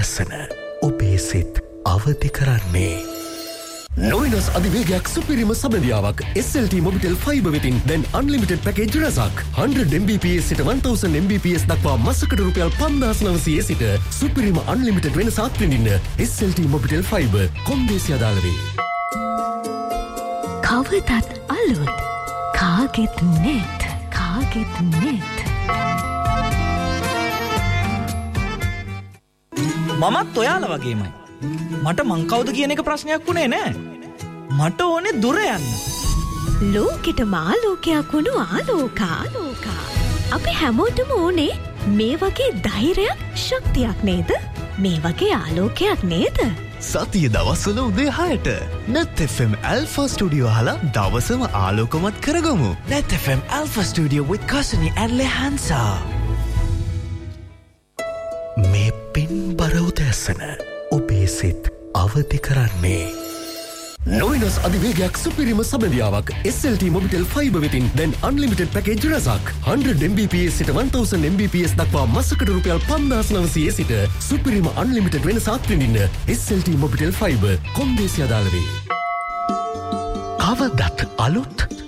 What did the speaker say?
උදෑසන ඔබේ සිත් අවදි කරන්නේ. නොවිනස් අධිවේගයක් සුපිරිම සබඳියාවක් SLT Mobitel Fiber වෙතින් දැන් unlimited package රසක් 100 Mbps සිට 1000 Mbps දක්වා මාසකට රුපියල් 5900 සිට සුපිරිම unlimited වෙනසක් විඳින්න SLT Mobitel Fiber කොන්දේසි අදාළ වේ. කවදත් අලුත් කාගෙත් net මමත් ඔයාලා වගේමයි. මට මං කවුද කියන එක ප්‍රශ්නයක් වුණේ නෑ. මට ඕනේ දුර යන්න. ලෝකෙට මාලෝකයක් වුණු ආලෝකා. අපි හැමෝටම ඕනේ මේ වගේ ධෛර්යයක් ශක්තියක් නේද? මේ වගේ ආලෝකයක් නේද? සතිය දවස්වල උදේ 6ට net FM Alpha Studio අහලා දවසම ආලෝකමත් කරගමු. Net FM Alpha Studio with Kasani and Lehansa. මේ පින්බර උදෑසන ඔබේ සිත් අවදි කරන්නේ. නොවිනස් අධිවේගයක් සුපිරිම සබඳියාවක් SLT Mobitel Fiber වෙතින් දැන් unlimited package රසක් 100 Mbps සිට 1000 Mbps දක්වා මාසකට රුපියල් 5900 සිට සුපිරිම unlimited වෙනසක් විඳින්න SLT Mobitel Fiber කොන්දේසි අදාළ වේ. කවදත් අලුත්